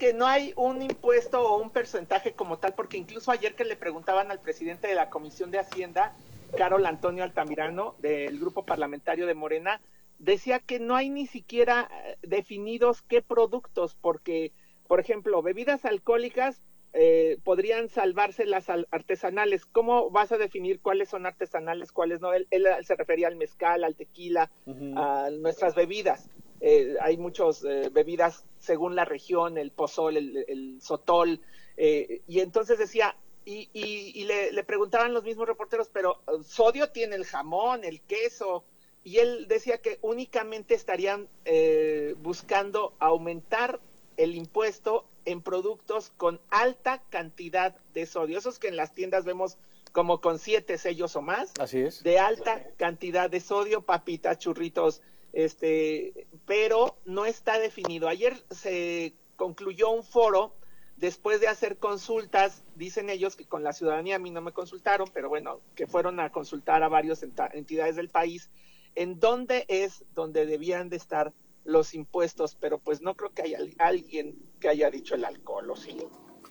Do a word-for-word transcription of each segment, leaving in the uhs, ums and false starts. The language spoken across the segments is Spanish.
que no hay un impuesto o un porcentaje como tal, porque incluso ayer que le preguntaban al presidente de la Comisión de Hacienda, Carol Antonio Altamirano, del grupo parlamentario de Morena, decía que no hay ni siquiera definidos qué productos, porque, por ejemplo, bebidas alcohólicas eh, podrían salvarse las artesanales. ¿Cómo vas a definir cuáles son artesanales, cuáles no? Él, él se refería al mezcal, al tequila, uh-huh. a nuestras bebidas. Eh, hay muchas eh, bebidas según la región, el pozol, el, el sotol, eh, y entonces decía, y, y, y le, le preguntaban los mismos reporteros, pero sodio tiene el jamón, el queso, y él decía que únicamente estarían eh, buscando aumentar el impuesto en productos con alta cantidad de sodio, esos que en las tiendas vemos como con siete sellos o más. Así es. De alta cantidad de sodio, papitas, churritos, este, pero no está definido. Ayer se concluyó un foro después de hacer consultas, dicen ellos que con la ciudadanía, a mí no me consultaron, pero bueno, que fueron a consultar a varias entidades del país, en dónde es donde debían de estar los impuestos, pero pues no creo que haya alguien que haya dicho el alcohol, ¿o sí?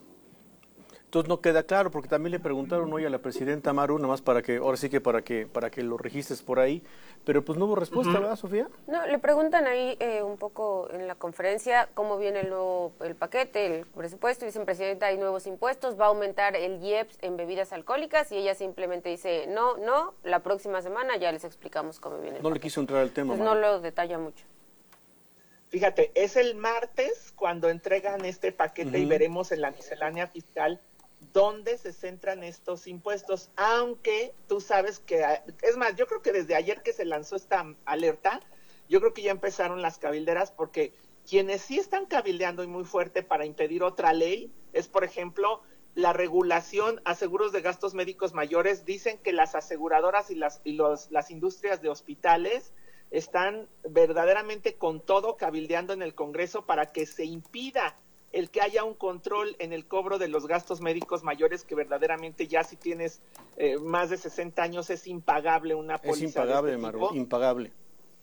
Entonces no queda claro, porque también le preguntaron hoy a la presidenta Maru, nada más para que, ahora sí que para que para que lo registres por ahí, pero pues no hubo respuesta, uh-huh. ¿verdad, Sofía? No, le preguntan ahí eh, un poco en la conferencia cómo viene el nuevo el paquete, el presupuesto, y dicen, presidenta, hay nuevos impuestos, va a aumentar el I E P S en bebidas alcohólicas, y ella simplemente dice, no, no, la próxima semana ya les explicamos cómo viene el No paquete. le quiso entrar al tema, pues no lo detalla mucho. Fíjate, es el martes cuando entregan este paquete, uh-huh. y veremos en la miscelánea fiscal dónde se centran estos impuestos, aunque tú sabes que, es más, yo creo que desde ayer que se lanzó esta alerta, yo creo que ya empezaron las cabilderas, porque quienes sí están cabildeando y muy fuerte para impedir otra ley es, por ejemplo, la regulación a seguros de gastos médicos mayores. Dicen que las aseguradoras y las, y los, las industrias de hospitales están verdaderamente con todo cabildeando en el Congreso para que se impida el que haya un control en el cobro de los gastos médicos mayores, que verdaderamente ya si tienes eh, más de sesenta años es impagable una póliza. Es impagable, de este Maru, impagable.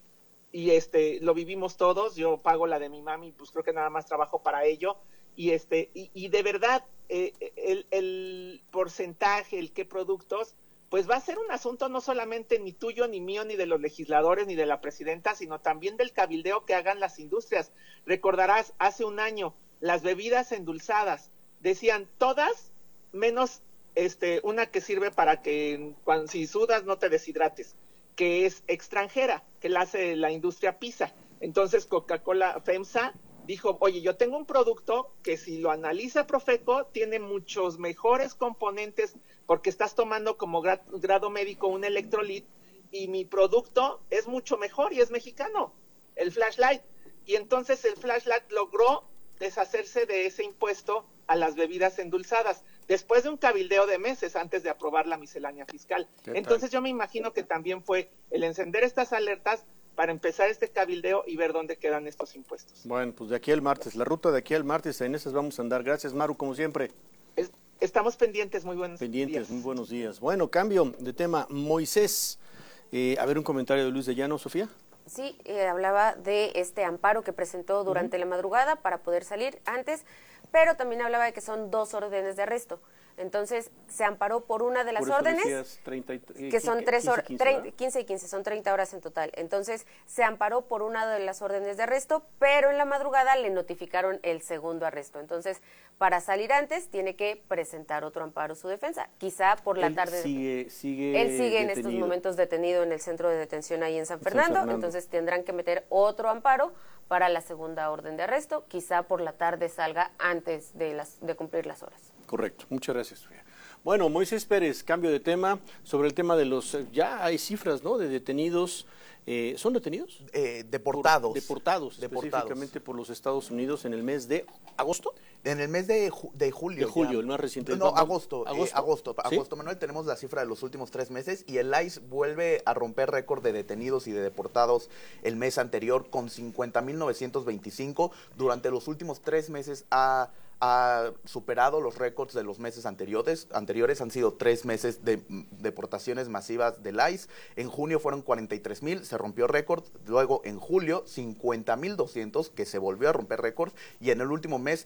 Y este lo vivimos todos, yo pago la de mi mami, pues creo que nada más trabajo para ello, y este y, y de verdad eh, el, el porcentaje, el qué productos, pues va a ser un asunto no solamente ni tuyo, ni mío, ni de los legisladores, ni de la presidenta, sino también del cabildeo que hagan las industrias. Recordarás, hace un año, las bebidas endulzadas, decían todas menos este una que sirve para que cuando si sudas no te deshidrates, que es extranjera, que la hace la industria Pisa. Entonces Coca-Cola FEMSA dijo, oye, yo tengo un producto que si lo analiza Profeco tiene muchos mejores componentes porque estás tomando como gra- grado médico un electrolit y mi producto es mucho mejor y es mexicano, el Flashlight. Y entonces el Flashlight logró deshacerse de ese impuesto a las bebidas endulzadas, después de un cabildeo de meses antes de aprobar la miscelánea fiscal. Entonces yo me imagino que también fue el encender estas alertas para empezar este cabildeo y ver dónde quedan estos impuestos. Bueno, pues de aquí al martes, la ruta de aquí al martes, en esas vamos a andar. Gracias, Maru, como siempre. Es, estamos pendientes, muy buenos pendientes, días. Pendientes, muy buenos días. Bueno, cambio de tema, Moisés. Eh, a ver, un comentario de Luis de Llano, Sofía. Sí, eh, hablaba de este amparo que presentó durante uh-huh. la madrugada para poder salir antes, pero también hablaba de que son dos órdenes de arresto. Entonces, se amparó por una de las por eso órdenes, decías treinta y, eh, que son tres horas, quince, quince y quince, son treinta horas en total. Entonces, se amparó por una de las órdenes de arresto, pero en la madrugada le notificaron el segundo arresto. Entonces, para salir antes, tiene que presentar otro amparo su defensa. Quizá por la él tarde. Sigue, sigue él sigue detenido. en estos momentos detenido en el centro de detención ahí en San Fernando, San Fernando. Entonces tendrán que meter otro amparo para la segunda orden de arresto. Quizá por la tarde salga antes de, las, de cumplir las horas. Correcto. Muchas gracias, Sofía. Bueno, Moisés Pérez, cambio de tema, sobre el tema de los, ya hay cifras, ¿no?, de detenidos, eh, ¿son detenidos? Eh, deportados. Por, deportados, deportados, específicamente por los Estados Unidos en el mes de agosto. En el mes de, ju de julio. De julio, ya. el más reciente. No, agosto, agosto, eh, agosto, ¿sí? agosto, Manuel, tenemos la cifra de los últimos tres meses y el I C E vuelve a romper récord de detenidos y de deportados el mes anterior con cincuenta mil novecientos veinticinco. Durante los últimos tres meses ha... ha superado los récords de los meses anteriores. Anteriores han sido tres meses de deportaciones masivas del I C E. En junio fueron cuarenta y tres mil, se rompió récord. Luego en julio cincuenta mil doscientos, que se volvió a romper récord. Y en el último mes